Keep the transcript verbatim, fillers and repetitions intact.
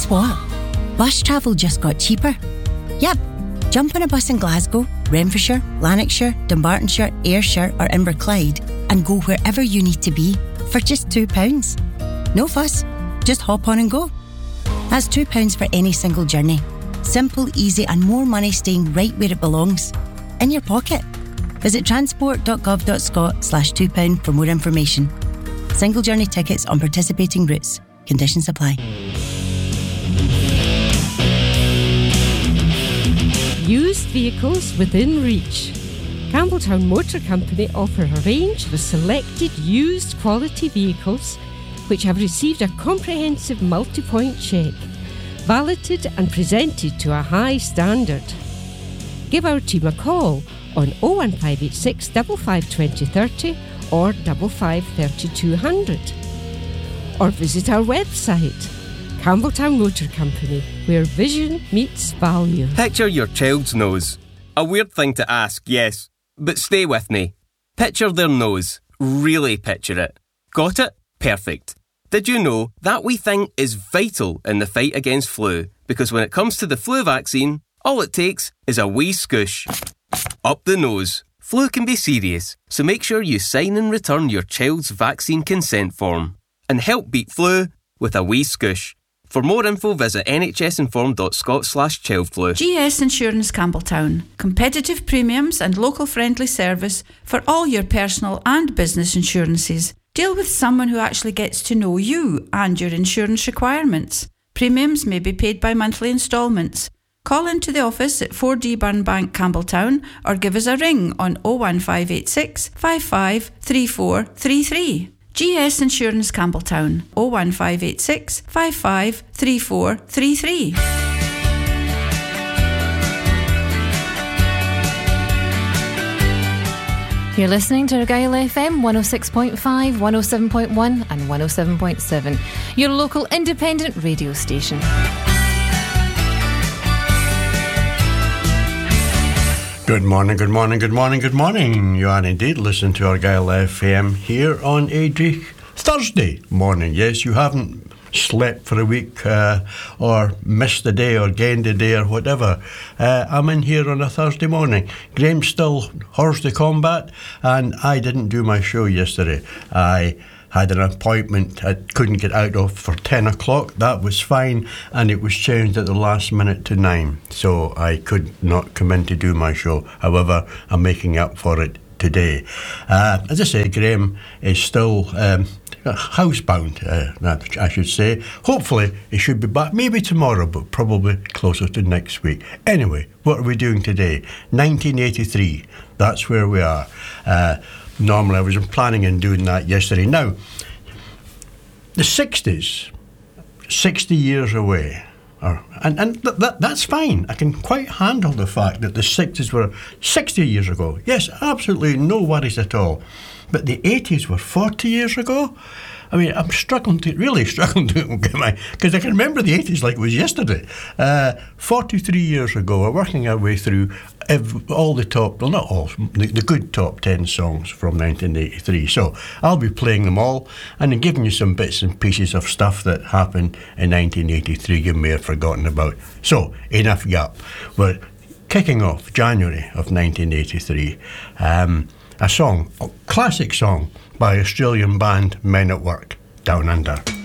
guess what? Bus travel just got cheaper. Yep, jump on a bus in Glasgow, Renfrewshire, Lanarkshire, Dumbartonshire, Ayrshire or Inverclyde and go wherever you need to be for just two pounds. No fuss, just hop on and go. That's two pounds for any single journey. Simple, easy and more money staying right where it belongs. In your pocket. Visit transport.gov.scot slash two pound for more information. Single journey tickets on participating routes. Conditions apply. Used vehicles within reach. Campbelltown Motor Company offer a range of selected used quality vehicles which have received a comprehensive multi-point check, validated and presented to a high standard. Give our team a call on oh one five eight six, five five two oh three oh or five five three two hundred. Or visit our website, Campbelltown Motor Company, where vision meets value. Picture your child's nose. A weird thing to ask, yes, but stay with me. Picture their nose. Really picture it. Got it? Perfect. Did you know that wee thing is vital in the fight against flu? Because when it comes to the flu vaccine, all it takes is a wee scoosh. Up the nose. Flu can be serious, so make sure you sign and return your child's vaccine consent form. And help beat flu with a wee scoosh. For more info, visit nhsinform.scot slash childflu. G S Insurance Campbelltown. Competitive premiums and local friendly service for all your personal and business insurances. Deal with someone who actually gets to know you and your insurance requirements. Premiums may be paid by monthly instalments. Call into the office at four D Burnbank, Campbelltown or give us a ring on oh one five eight six, five five three four three three. G S Insurance Campbelltown, oh one five eight six, five five three four three three. You're listening to Argyll F M one oh six point five, one oh seven point one and one oh seven point seven, your local independent radio station. Good morning, good morning, good morning, good morning. You are indeed listening to Argyll F M here on a Thursday morning. Yes, you haven't slept for a week uh, or missed a day or gained a day or whatever. Uh, I'm in here on a Thursday morning. Graham's still hors de combat and I didn't do my show yesterday. I had an appointment I couldn't get out of for ten o'clock. That was fine, and it was changed at the last minute to nine, so I could not come in to do my show. However, I'm making up for it today. Uh, as I say, Graham is still um, housebound, uh, I should say. Hopefully he should be back maybe tomorrow, but probably closer to next week. Anyway, what are we doing today? nineteen eighty-three, that's where we are. Uh, Normally, I was planning on doing that yesterday. Now, the sixties, sixty years away, or, and, and th- that, that's fine. I can quite handle the fact that the sixties were sixty years ago. Yes, absolutely no worries at all. But the eighties were forty years ago? I mean, I'm struggling to, really struggling to get my, because I can remember the eighties like it was yesterday. Uh, forty-three years ago, we're working our way through every, all the top, well, not all, the, the good top ten songs from nineteen eighty-three. So I'll be playing them all and then giving you some bits and pieces of stuff that happened in nineteen eighty-three you may have forgotten about. So, enough yap. We're kicking off January of nineteen eighty-three. Um, a song, a classic song, by Australian band Men at Work, Down Under.